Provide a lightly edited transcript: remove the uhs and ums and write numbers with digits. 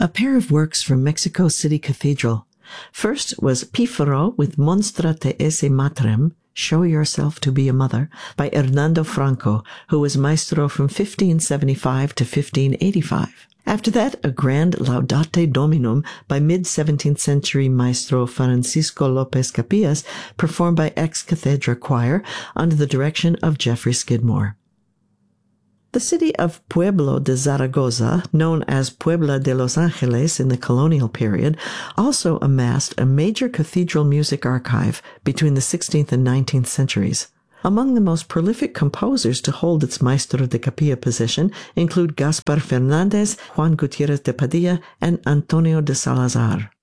a pair of works from Mexico City Cathedral. First was Pífaro with Monstrate esse matrem, Show Yourself to be a Mother, by Hernando Franco, who was maestro from 1575 to 1585. After that, a grand Laudate Dominum by mid-17th century maestro Francisco Lopez Capillas, performed by ex-cathedra choir under the direction of Geoffrey Skidmore. The city of Pueblo de Zaragoza, known as Puebla de Los Angeles in the colonial period, also amassed a major cathedral music archive between the 16th and 19th centuries. Among the most prolific composers to hold its Maestro de Capilla position include Gaspar Fernandez, Juan Gutierrez de Padilla, and Antonio de Salazar.